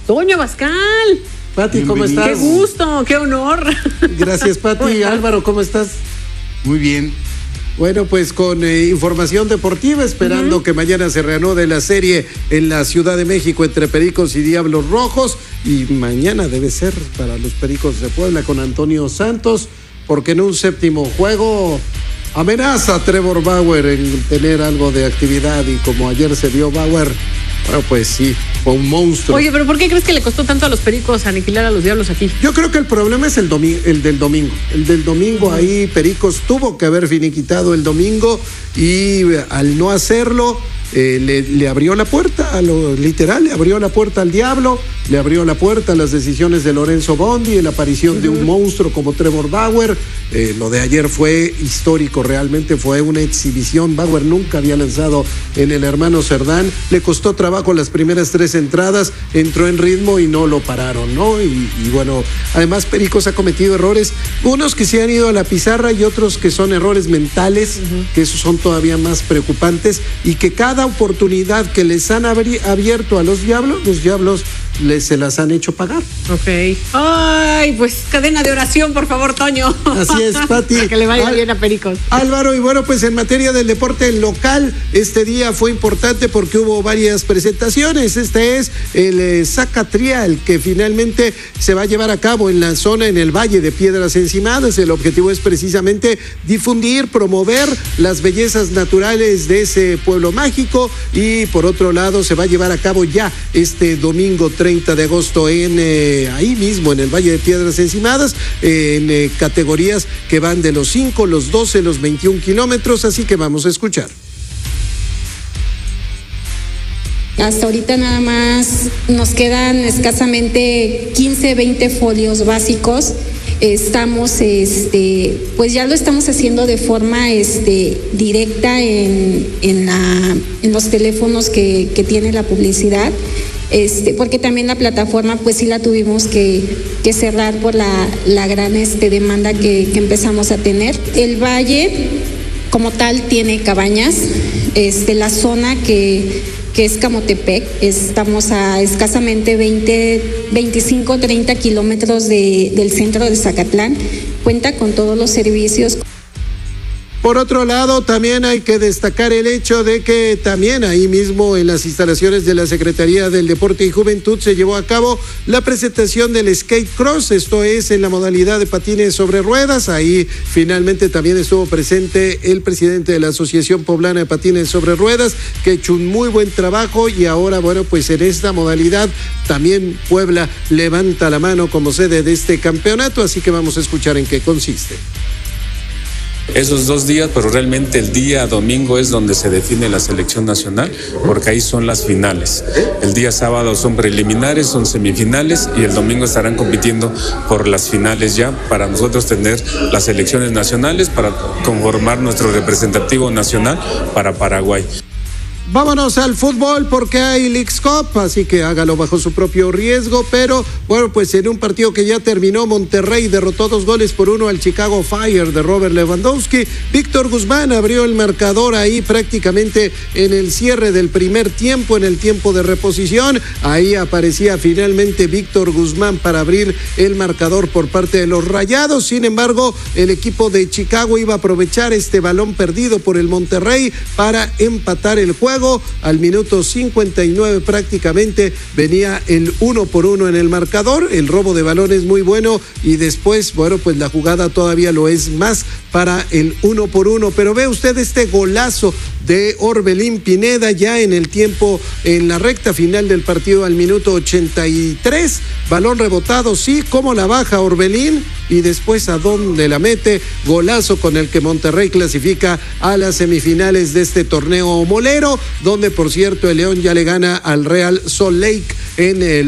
Toño Bascal. Pati, ¿cómo estás? Qué gusto, qué honor. Gracias, Pati. Álvaro, ¿cómo estás? Muy bien. Bueno, pues con información deportiva, esperando que mañana se reanude la serie en la Ciudad de México entre Pericos y Diablos Rojos. Y mañana debe ser para los Pericos de Puebla con Antonio Santos, porque en un séptimo juego amenaza a Trevor Bauer en tener algo de actividad. Y como ayer se vio Bauer, bueno, pues sí, fue un monstruo. Oye, pero ¿por qué crees que le costó tanto a los Pericos aniquilar a los Diablos aquí? Yo creo que el problema es el del domingo. El del domingo ahí Pericos tuvo que haber finiquitado el domingo y al no hacerlo le abrió la puerta, literal, le abrió la puerta al Diablo, le abrió la puerta a las decisiones de Lorenzo Bondi, la aparición de un monstruo como Trevor Bauer. Lo de ayer fue histórico, realmente fue una exhibición. Bauer nunca había lanzado en el Hermano Cerdán, le costó trabajo las primeras 3 entradas, entró en ritmo y no lo pararon, ¿no? Y bueno, además Pericos ha cometido errores, unos que se han ido a la pizarra y otros que son errores mentales, que esos son todavía más preocupantes, y que cada oportunidad que les han abierto a los Diablos se las han hecho pagar. Ok. Ay, pues cadena de oración, por favor, Toño. Así es, Pati. Para que le vaya bien a Pericos. Álvaro, y bueno, pues en materia del deporte local, este día fue importante porque hubo varias presentaciones. Este es el Zacatrial, que finalmente se va a llevar a cabo en la zona, en el Valle de Piedras Encimadas. El objetivo es precisamente difundir, promover las bellezas naturales de ese pueblo mágico, y por otro lado se va a llevar a cabo ya este domingo 30 de agosto ahí mismo en el Valle de Piedras Encimadas, en categorías que van de los 5, los 12, los 21 kilómetros, así que vamos a escuchar. Hasta ahorita nada más nos quedan escasamente 15, 20 folios básicos. Estamos, pues ya lo estamos haciendo de forma directa en los teléfonos que tiene la publicidad. Porque también la plataforma pues sí la tuvimos que cerrar por la gran demanda que empezamos a tener. El valle como tal tiene cabañas, la zona que es Camotepec, estamos a escasamente 25, 30 kilómetros del centro de Zacatlán, cuenta con todos los servicios. Por otro lado, también hay que destacar el hecho de que también ahí mismo en las instalaciones de la Secretaría del Deporte y Juventud se llevó a cabo la presentación del Skate Cross, esto es en la modalidad de patines sobre ruedas. Ahí finalmente también estuvo presente el presidente de la Asociación Poblana de Patines sobre Ruedas, que ha hecho un muy buen trabajo, y ahora, bueno, pues en esta modalidad también Puebla levanta la mano como sede de este campeonato, así que vamos a escuchar en qué consiste. Esos 2 días, pero realmente el día domingo es donde se define la selección nacional, porque ahí son las finales. El día sábado son preliminares, son semifinales, y el domingo estarán compitiendo por las finales ya, para nosotros tener las selecciones nacionales, para conformar nuestro representativo nacional para Paraguay. Vámonos al fútbol porque hay Leagues Cup, así que hágalo bajo su propio riesgo, pero bueno, pues en un partido que ya terminó, Monterrey derrotó 2-1 al Chicago Fire de Robert Lewandowski. Víctor Guzmán abrió el marcador ahí prácticamente en el cierre del primer tiempo, en el tiempo de reposición. Ahí aparecía finalmente Víctor Guzmán para abrir el marcador por parte de los Rayados. Sin embargo, el equipo de Chicago iba a aprovechar este balón perdido por el Monterrey para empatar el juego. Al minuto 59 prácticamente venía el 1-1 en el marcador. El robo de balón es muy bueno, y después, bueno, pues la jugada todavía lo es más para el 1-1. Pero ve usted este golazo de Orbelín Pineda ya en el tiempo, en la recta final del partido, al minuto 83. Balón rebotado, sí, cómo la baja Orbelín, y después a dónde la mete. Golazo con el que Monterrey clasifica a las semifinales de este torneo molero, donde por cierto el León ya le gana al Real Salt Lake en el